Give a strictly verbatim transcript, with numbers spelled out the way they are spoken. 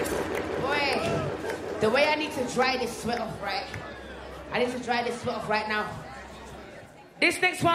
Boy, the way I need to dry this sweat off, right? I need to dry this sweat off right now. This next one.